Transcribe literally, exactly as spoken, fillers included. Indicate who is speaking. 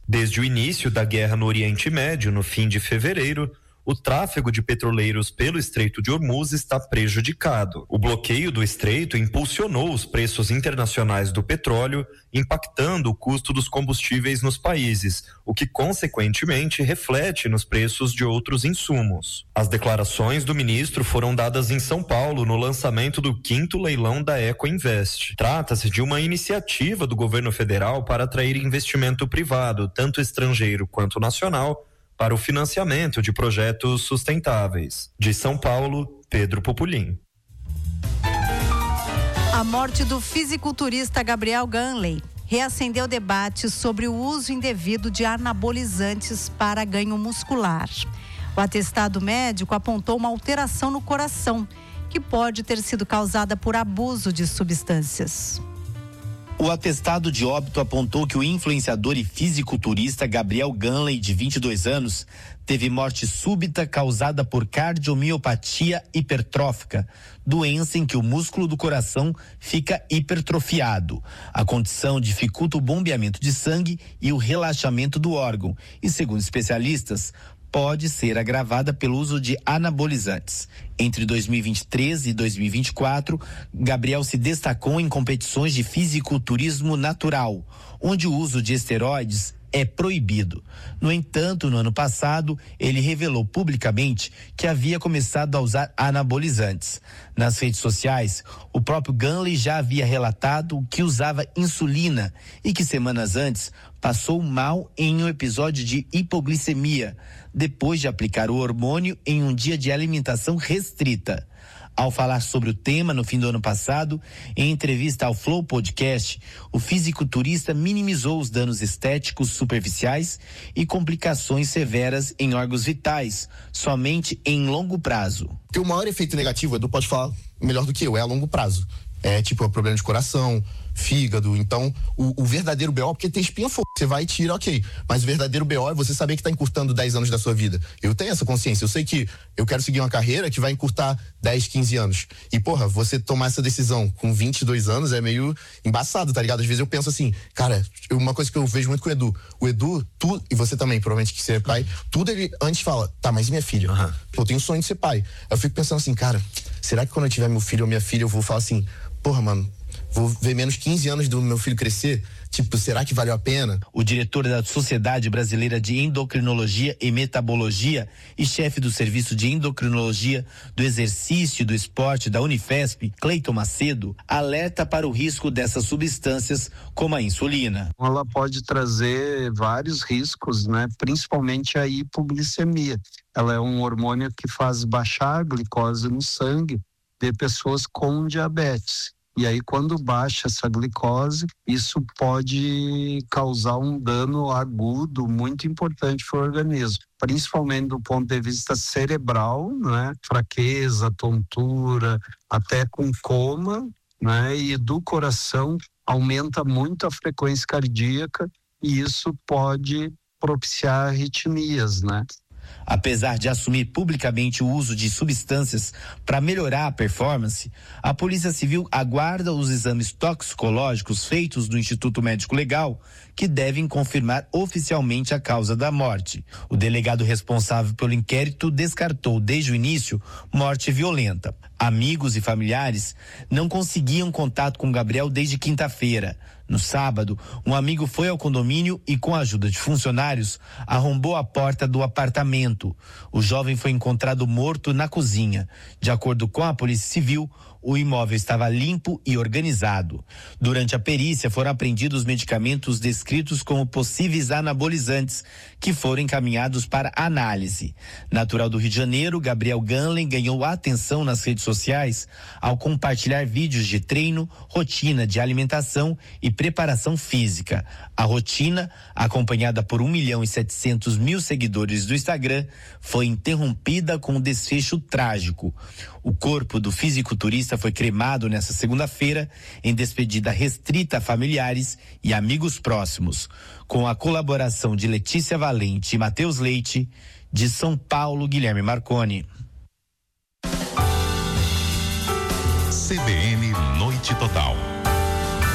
Speaker 1: Desde o início da guerra no Oriente Médio, no fim de fevereiro, o tráfego de petroleiros pelo Estreito de Hormuz está prejudicado. O bloqueio do estreito impulsionou os preços internacionais do petróleo, impactando o custo dos combustíveis nos países, o que consequentemente reflete nos preços de outros insumos. As declarações do ministro foram dadas em São Paulo no lançamento do quinto leilão da Ecoinvest. Trata-se de uma iniciativa do governo federal para atrair investimento privado, tanto estrangeiro quanto nacional, para o financiamento de projetos sustentáveis. De São Paulo, Pedro Populim.
Speaker 2: A morte do fisiculturista Gabriel Ganley reacendeu debate sobre o uso indevido de anabolizantes para ganho muscular. O atestado médico apontou uma alteração no coração, que pode ter sido causada por abuso de substâncias.
Speaker 3: O atestado de óbito apontou que o influenciador e fisiculturista Gabriel Ganley, de vinte e dois anos, teve morte súbita causada por cardiomiopatia hipertrófica, doença em que o músculo do coração fica hipertrofiado. A condição dificulta o bombeamento de sangue e o relaxamento do órgão e, segundo especialistas, pode ser agravada pelo uso de anabolizantes. Entre dois mil e vinte e três e dois mil e vinte e quatro, Gabriel se destacou em competições de fisiculturismo natural, onde o uso de esteroides é proibido. No entanto, no ano passado, ele revelou publicamente que havia começado a usar anabolizantes. Nas redes sociais, o próprio Ganley já havia relatado que usava insulina e que semanas antes passou mal em um episódio de hipoglicemia, depois de aplicar o hormônio em um dia de alimentação restrita. Ao falar sobre o tema no fim do ano passado, em entrevista ao Flow Podcast, o fisiculturista minimizou os danos estéticos superficiais e complicações severas em órgãos vitais, somente em longo prazo.
Speaker 4: Tem o maior efeito negativo, o Edu pode falar melhor do que eu, é a longo prazo. É tipo, é problema de coração, fígado. Então, o, o verdadeiro B O, porque tem espinha fogo, você vai e tira, ok. Mas o verdadeiro B O é você saber que tá encurtando dez anos da sua vida. Eu tenho essa consciência, eu sei que eu quero seguir uma carreira que vai encurtar dez, quinze anos. E, porra, você tomar essa decisão com vinte e dois anos é meio embaçado, tá ligado? Às vezes eu penso assim, cara, uma coisa que eu vejo muito com o Edu, o Edu, tu, e você também, provavelmente que você é pai, tudo ele antes fala, tá, mas e minha filha? Uhum. Eu tenho um sonho de ser pai. Eu fico pensando assim, cara, será que quando eu tiver meu filho ou minha filha, eu vou falar assim, porra, mano, vou ver menos quinze anos do meu filho crescer? Tipo, será que valeu a pena?
Speaker 3: O diretor da Sociedade Brasileira de Endocrinologia e Metabologia e chefe do Serviço de Endocrinologia do Exercício e do Esporte da Unifesp, Cleiton Macedo, alerta para o risco dessas substâncias como a insulina.
Speaker 5: Ela pode trazer vários riscos, né? Principalmente a hipoglicemia. Ela é um hormônio que faz baixar a glicose no sangue de pessoas com diabetes. E aí, quando baixa essa glicose, isso pode causar um dano agudo muito importante para o organismo, principalmente do ponto de vista cerebral, né? Fraqueza, tontura, até com coma, né? E do coração aumenta muito a frequência cardíaca e isso pode propiciar arritmias, né?
Speaker 3: Apesar de assumir publicamente o uso de substâncias para melhorar a performance, a Polícia Civil aguarda os exames toxicológicos feitos do Instituto Médico Legal, que devem confirmar oficialmente a causa da morte. O delegado responsável pelo inquérito descartou desde o início morte violenta. Amigos e familiares não conseguiam contato com Gabriel desde quinta-feira. No sábado, um amigo foi ao condomínio e, com a ajuda de funcionários, arrombou a porta do apartamento. O jovem foi encontrado morto na cozinha. De acordo com a Polícia Civil, o imóvel estava limpo e organizado. Durante a perícia, foram apreendidos medicamentos descritos como possíveis anabolizantes, que foram encaminhados para análise. Natural do Rio de Janeiro, Gabriel Ganley ganhou atenção nas redes sociais ao compartilhar vídeos de treino, rotina de alimentação e preparação física. A rotina, acompanhada por um milhão e setecentos mil seguidores do Instagram, foi interrompida com um desfecho trágico. O corpo do fisiculturista foi cremado nesta segunda-feira em despedida restrita a familiares e amigos próximos. Com a colaboração de Letícia Valente e Matheus Leite, de São Paulo, Guilherme Marconi.
Speaker 6: C B N Noite Total.